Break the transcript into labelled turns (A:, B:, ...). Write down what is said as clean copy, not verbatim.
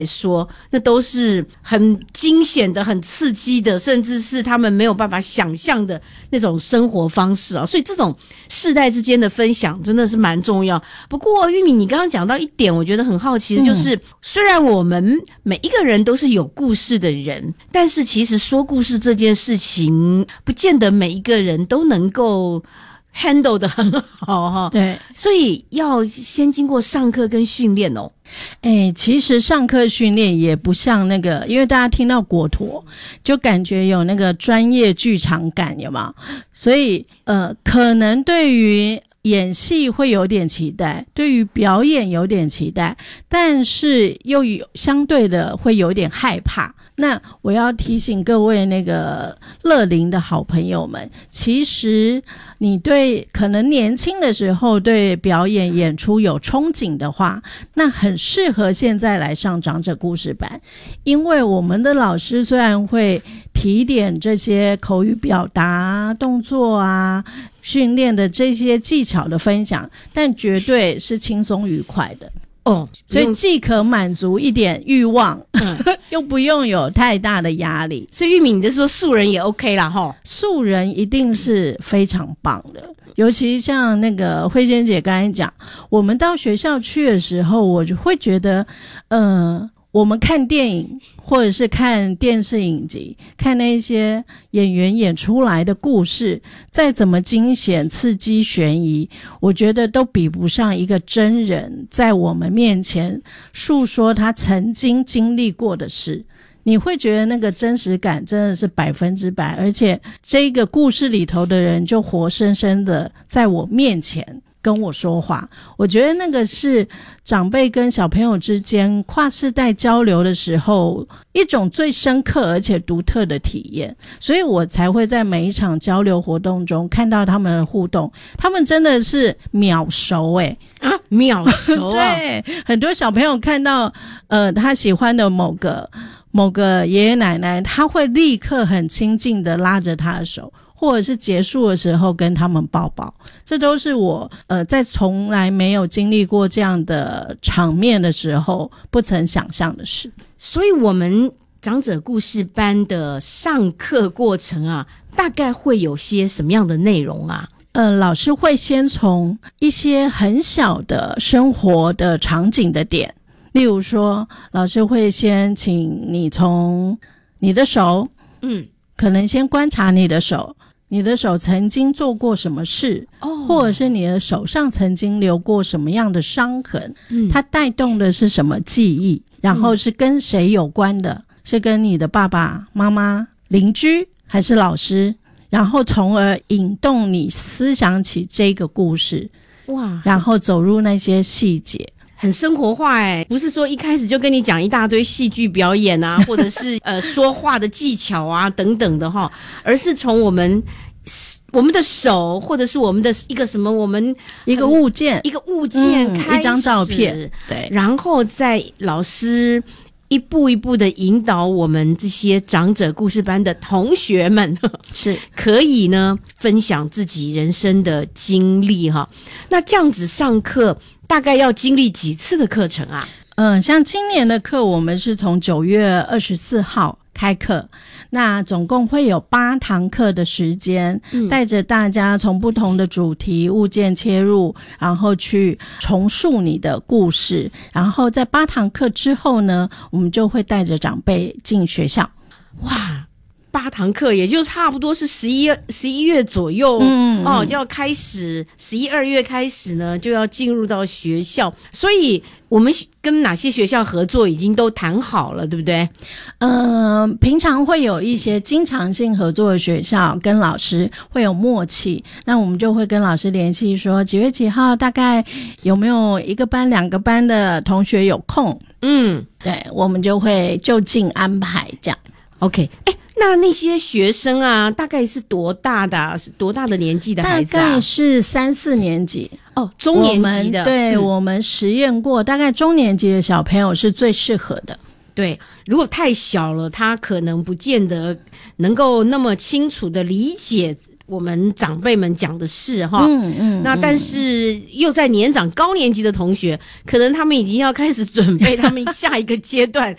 A: 说，那都是很惊险的、很刺激的，甚至是他们没有办法想象的那种生活方式啊。所以这种世代之间的分享真的是蛮重要。不过玉米，你刚刚讲到一点，我觉得很好奇的就是，虽然我们每一个人都是有故事的人，但是其实说故事这件事情，不见得每一个人都能够handle 得很好哈。
B: 对，
A: 所以要先经过上课跟训练哦。
B: 其实上课训练也不像那个，因为大家听到果陀就感觉有那个专业剧场感，有没有？所以可能对于演戏会有点期待，对于表演有点期待，但是又相对的会有点害怕。那我要提醒各位那个乐龄的好朋友们，其实你对可能年轻的时候对表演演出有憧憬的话，那很适合现在来上长者故事班。因为我们的老师虽然会提点这些口语表达动作啊训练的这些技巧的分享，但绝对是轻松愉快的所以既可满足一点欲望又不用有太大的压力。
A: 所以玉米，你是说素人也 OK 啦齁？
B: 素人一定是非常棒的，尤其像那个慧仙姐刚才讲，我们到学校去的时候，我就会觉得我们看电影或者是看电视影集，看那些演员演出来的故事，再怎么惊险刺激悬疑，我觉得都比不上一个真人在我们面前述说他曾经经历过的事。你会觉得那个真实感真的是100%，而且这个故事里头的人就活生生的在我面前跟我说话。我觉得那个是长辈跟小朋友之间跨世代交流的时候一种最深刻而且独特的体验，所以我才会在每一场交流活动中看到他们的互动。他们真的是秒熟
A: 秒熟啊
B: 对，很多小朋友看到他喜欢的某个爷爷奶奶，他会立刻很亲近的拉着他的手，或者是结束的时候跟他们抱抱。这都是我在从来没有经历过这样的场面的时候不曾想象的事。
A: 所以我们长者故事班的上课过程啊，大概会有些什么样的内容啊？
B: 老师会先从一些很小的生活的场景的点，例如说老师会先请你从你的手可能先观察你的手曾经做过什么事或者是你的手上曾经留过什么样的伤痕它带动的是什么记忆，然后是跟谁有关的，是跟你的爸爸妈妈邻居还是老师，然后从而引动你思想起这个故事然后走入那些细节。
A: 很生活化不是说一开始就跟你讲一大堆戏剧表演啊或者是说话的技巧啊等等的而是从我们的手或者是我们的一个什么我们
B: 一个物件
A: 开始
B: 一张照片，对，
A: 然后再老师一步一步的引导我们这些长者故事班的同学们
B: 是
A: 可以呢分享自己人生的经历那这样子上课大概要经历几次的课程啊？
B: 像今年的课我们是从9月24号开课，那总共会有8堂课的时间，带着大家从不同的主题物件切入，然后去重述你的故事，然后在8堂课之后呢，我们就会带着长辈进学校。
A: 哇，8堂课也就差不多是11月左右就要开始，11、2月开始呢就要进入到学校，所以我们跟哪些学校合作已经都谈好了，对不对？
B: 平常会有一些经常性合作的学校跟老师会有默契，那我们就会跟老师联系说几月几号大概有没有1个班2个班的同学有空，对，我们就会就近安排这样。
A: OK， 那些学生啊，大概是多大的是多大的年纪的孩子啊？
B: 大概是3、4年级
A: 中年级的。
B: 对，我们实验过，大概中年级的小朋友是最适合的。
A: 对，如果太小了，他可能不见得能够那么清楚的理解我们长辈们讲的事哈。那但是又在年长高年级的同学，可能他们已经要开始准备他们下一个阶段